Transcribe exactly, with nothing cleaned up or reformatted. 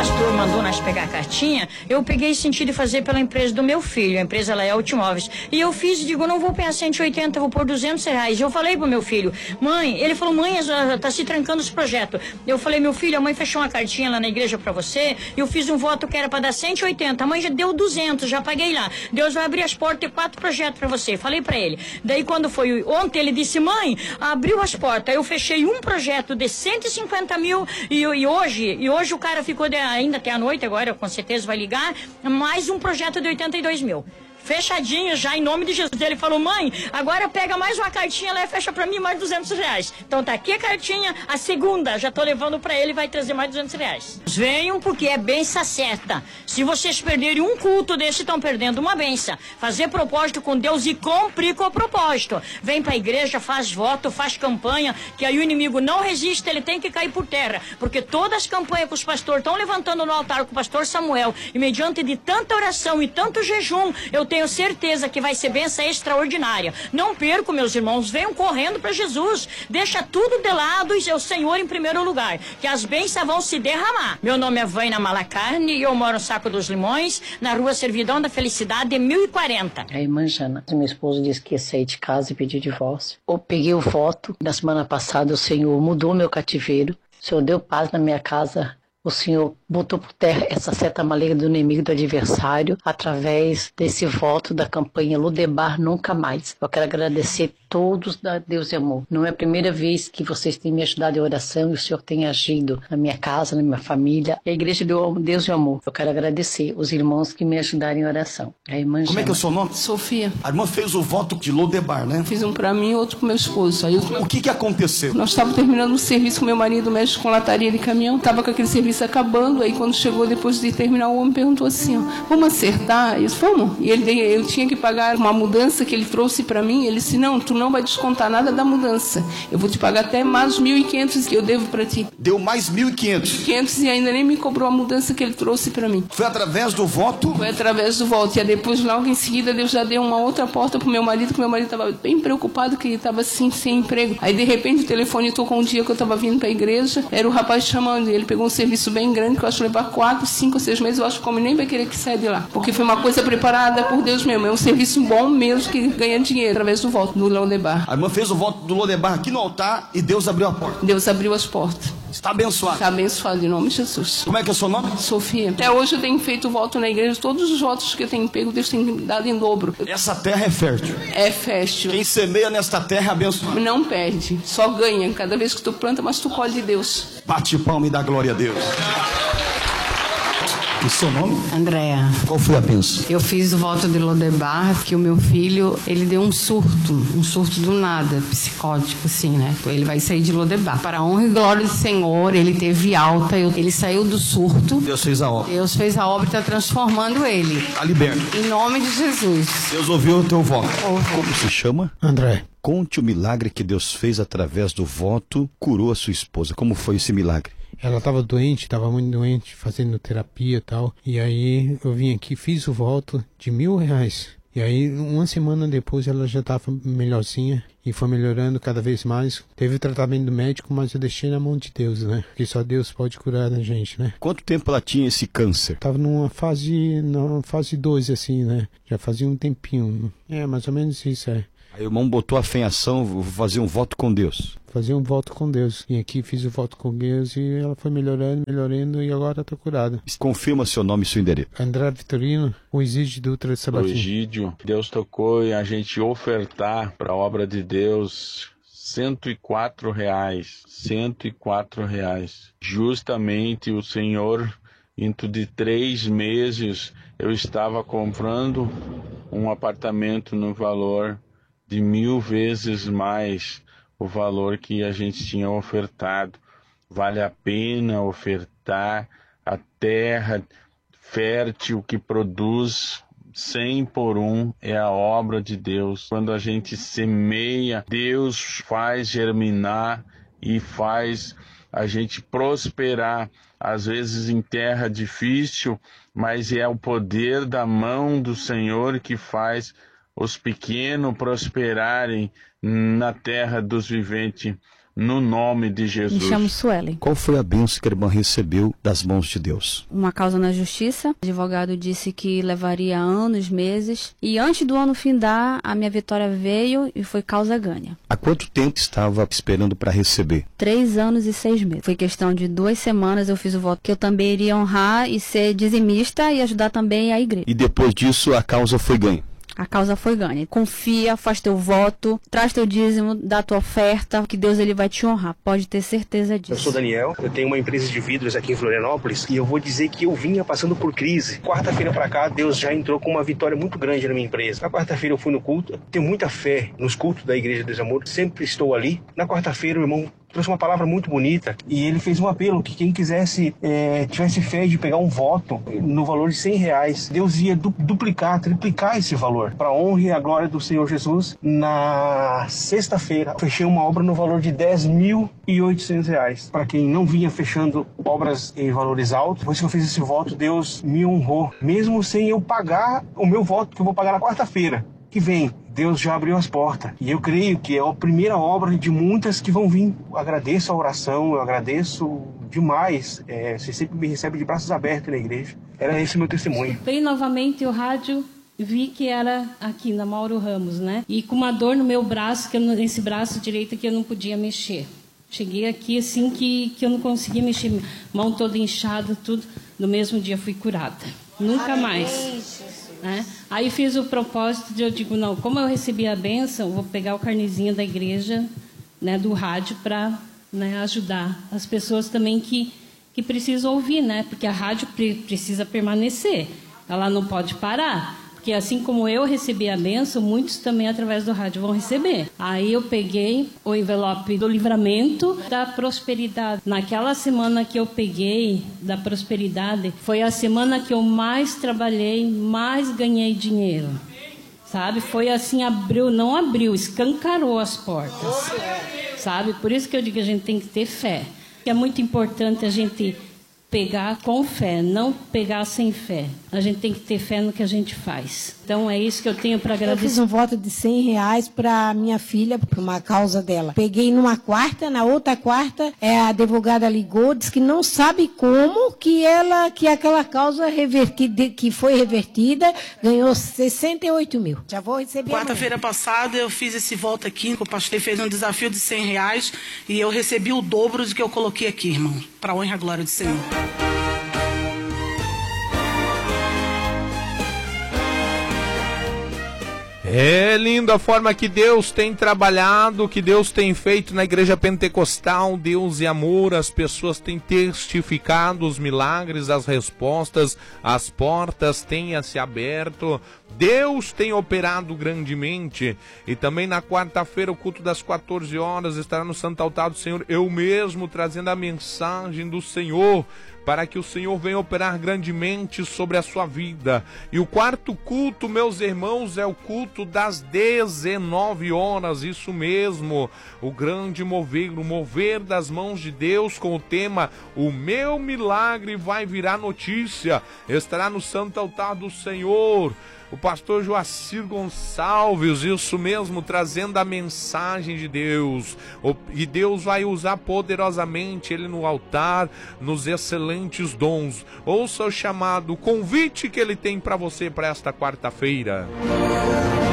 pastor mandou nós pegar a cartinha, eu peguei e senti de fazer pela empresa do meu filho. A empresa ela é Automóveis. E eu fiz e digo, não vou pegar cento e oitenta, vou pôr duzentos reais. Eu falei pro meu filho, mãe, ele falou, mãe, tá se trancando os projetos. Eu falei, meu filho, a mãe fechou uma cartinha lá na igreja pra você, eu fiz um voto que era pra dar cento e oitenta, a mãe já deu duzentos, já paguei lá. Deus vai abrir as portas e quatro projetos pra você. Falei pra ele. Daí quando foi ontem, ele disse, mãe, abriu as portas, eu fechei um projeto de cento e cinquenta mil e, e hoje, e hoje o cara ficou de, ainda até a noite, agora com certeza vai ligar, mais um projeto de oitenta e dois mil. Fechadinho já, em nome de Jesus. Ele falou, mãe, agora pega mais uma cartinha lá e fecha pra mim mais duzentos reais. Então tá aqui a cartinha, a segunda, já tô levando pra ele, vai trazer mais duzentos reais. Venham porque é benção certa. Se vocês perderem um culto desse, estão perdendo uma benção. Fazer propósito com Deus e cumprir com o propósito. Vem pra igreja, faz voto, faz campanha, que aí o inimigo não resiste, ele tem que cair por terra. Porque todas as campanhas que os pastores estão levantando no altar com o pastor Samuel, e mediante de tanta oração e tanto jejum, eu tenho certeza que vai ser bênção extraordinária. Não perco, meus irmãos, venham correndo para Jesus. Deixa tudo de lado e é o Senhor em primeiro lugar, que as bênçãos vão se derramar. Meu nome é Vaina Malacarne e eu moro no Saco dos Limões, na rua Servidão da Felicidade, mil e quarenta. A irmã Jana, meu esposo disse que ia sair de casa e pedir divórcio. Eu peguei o voto, na semana passada o Senhor mudou meu cativeiro, o Senhor deu paz na minha casa. O Senhor botou por terra essa seta maligna do inimigo, do adversário, através desse voto da campanha Lodebar Nunca Mais. Eu quero agradecer todos da Deus e Amor. Não é a primeira vez que vocês têm me ajudado em oração e o Senhor tem agido na minha casa, na minha família. A igreja do Deus e Amor. Eu quero agradecer os irmãos que me ajudaram em oração. A irmã Como é que é o seu nome? Sofia. A irmã fez o voto de Lodebar, né? Fiz um pra mim e outro pro meu esposo. Aí eu... O que que aconteceu? Nós estávamos terminando um serviço com meu marido, mexe com lataria de caminhão. Tava com aquele serviço acabando, aí quando chegou depois de terminar, o homem perguntou assim, ó, vamos acertar? Eu disse, vamos. E ele, eu tinha que pagar uma mudança que ele trouxe para mim, ele disse, não, tu não vai descontar nada da mudança, eu vou te pagar até mais mil e quinhentos que eu devo para ti. Deu mais mil e quinhentos? quinhentos e ainda nem me cobrou a mudança que ele trouxe para mim. Foi através do voto? Foi através do voto, e aí depois logo em seguida Deus já deu uma outra porta pro meu marido, que meu marido estava bem preocupado, que ele estava assim, sem emprego. Aí de repente o telefone tocou um dia que eu estava vindo para a igreja, era o rapaz chamando, ele pegou um serviço bem grande, que eu acho que levar quatro, cinco, seis meses, eu acho que o homem nem vai querer que saia de lá. Porque foi uma coisa preparada por Deus mesmo. É um serviço bom mesmo que ganha dinheiro através do voto do Lodebar. A irmã fez o voto do Lodebar aqui no altar e Deus abriu a porta. Deus abriu as portas. Está abençoado. Está abençoado em nome de Jesus. Como é que é o seu nome? Sofia. Até hoje eu tenho feito voto na igreja. Todos os votos que eu tenho pego, Deus tem dado em dobro. Essa terra é fértil. É fértil. Quem semeia nesta terra é abençoado. Não perde, só ganha. Cada vez que tu planta, mas tu colhe de Deus. Bate palma e dá glória a Deus. O seu nome? Andréa. Qual foi a bênção? Eu fiz o voto de Lodebar, que o meu filho, ele deu um surto, um surto do nada, psicótico, assim, né? Ele vai sair de Lodebar. Para a honra e glória do Senhor, ele teve alta, ele saiu do surto. Deus fez a obra. Deus fez a obra e está transformando ele. Está liberto. Em nome de Jesus. Deus ouviu o teu voto. Como se chama? André. Conte o milagre que Deus fez através do voto, curou a sua esposa. Como foi esse milagre? Ela estava doente, estava muito doente, fazendo terapia e tal. E aí eu vim aqui, fiz o voto de mil reais. E aí, uma semana depois, ela já estava melhorzinha e foi melhorando cada vez mais. Teve o tratamento médico, mas eu deixei na mão de Deus, né? Porque só Deus pode curar a gente, né? Quanto tempo ela tinha esse câncer? Tava numa fase, numa fase dois, assim, né? Já fazia um tempinho. É, mais ou menos isso, é. Aí o irmão botou a fé em ação, vou fazer um voto com Deus. Fazer um voto com Deus. E aqui fiz o voto com Deus e ela foi melhorando, melhorando e agora está curada. Confirma seu nome e seu endereço. André Vitorino, o Egídio Dutra de Sabatini. O Egídio, Deus tocou e a gente ofertar para a obra de Deus cento e quatro reais. cento e quatro reais. Justamente o Senhor, dentro de três meses, eu estava comprando um apartamento no valor de mil vezes mais o valor que a gente tinha ofertado. Vale a pena ofertar a terra fértil que produz cem por um, é a obra de Deus. Quando a gente semeia, Deus faz germinar e faz a gente prosperar, às vezes em terra difícil, mas é o poder da mão do Senhor que faz os pequenos prosperarem na terra dos viventes. no nome de Jesus. Me chamo Suelen. Qual foi a bênção que a irmã recebeu das mãos de Deus? Uma causa na justiça. O advogado disse que levaria anos, meses. E antes do ano findar, a minha vitória veio e foi causa ganha. Há quanto tempo estava esperando para receber? Três anos e seis meses. Foi questão de duas semanas eu fiz o voto que eu também iria honrar e ser dizimista e ajudar também a igreja. E depois disso a causa foi ganha? A causa foi ganha. Confia, faz teu voto, traz teu dízimo, dá tua oferta, que Deus ele vai te honrar. Pode ter certeza disso. Eu sou Daniel, eu tenho uma empresa de vidros aqui em Florianópolis e eu vou dizer que eu vinha passando por crise. Quarta-feira pra cá, Deus já entrou com uma vitória muito grande na minha empresa. Na quarta-feira eu fui no culto, tenho muita fé nos cultos da Igreja de Deus e Amor, sempre estou ali. Na quarta-feira o irmão trouxe uma palavra muito bonita e ele fez um apelo que quem quisesse, é, tivesse fé de pegar um voto no valor de cem reais, Deus ia du duplicar, triplicar esse valor para a honra e a glória do Senhor Jesus. Na sexta-feira, fechei uma obra no valor de dez mil e oitocentos reais. Para quem não vinha fechando obras em valores altos, depois que eu fiz esse voto, Deus me honrou, mesmo sem eu pagar o meu voto, que eu vou pagar na quarta-feira que vem. Deus já abriu as portas. E eu creio que é a primeira obra de muitas que vão vir. Eu agradeço a oração, eu agradeço demais. É, você sempre me recebe de braços abertos na igreja. Era esse o meu testemunho. Escutei novamente o rádio, vi que era aqui na Mauro Ramos, né? E com uma dor no meu braço, que eu, nesse braço direito que eu não podia mexer. Cheguei aqui assim que, que eu não conseguia mexer. Mão toda inchada, tudo. No mesmo dia fui curada. Nunca mais. Né? Aí fiz o propósito de, eu digo, não, como eu recebi a bênção, vou pegar o carnezinho da igreja, né, do rádio, para, né, ajudar as pessoas também que, que precisam ouvir, né? Porque a rádio pre precisa permanecer, ela não pode parar. Porque assim como eu recebi a bênção, muitos também através do rádio vão receber. Aí eu peguei o envelope do livramento da prosperidade. Naquela semana que eu peguei da prosperidade, foi a semana que eu mais trabalhei, mais ganhei dinheiro. Sabe? Foi assim, abriu, não abriu, escancarou as portas. Sabe? Por isso que eu digo que a gente tem que ter fé. É muito importante a gente pegar com fé, não pegar sem fé. A gente tem que ter fé no que a gente faz. Então é isso que eu tenho para agradecer. Eu fiz um voto de cem reais para minha filha, para uma causa dela. Peguei numa quarta, na outra quarta, é, a advogada ligou, disse que não sabe como que ela, que aquela causa revertida, que foi revertida, ganhou sessenta e oito mil. Já vou receber. Quarta-feira passada eu fiz esse voto aqui, o pastor fez um desafio de cem reais e eu recebi o dobro do que eu coloquei aqui, irmão, para a honra e a glória do Senhor. É linda a forma que Deus tem trabalhado, que Deus tem feito na Igreja Pentecostal. Deus e amor, as pessoas têm testificado os milagres, as respostas, as portas têm se aberto. Deus tem operado grandemente. E também na quarta-feira, o culto das quatorze horas, estará no Santo Altar do Senhor, eu mesmo trazendo a mensagem do Senhor, para que o Senhor venha operar grandemente sobre a sua vida. E o quarto culto, meus irmãos, é o culto das dezenove horas, isso mesmo, o grande mover, o mover das mãos de Deus, com o tema O Meu Milagre Vai Virar Notícia, estará no Santo Altar do Senhor. O pastor Joacir Gonçalves, isso mesmo, trazendo a mensagem de Deus. E Deus vai usar poderosamente ele no altar, nos excelentes dons. Ouça o chamado, o convite que ele tem para você para esta quarta-feira.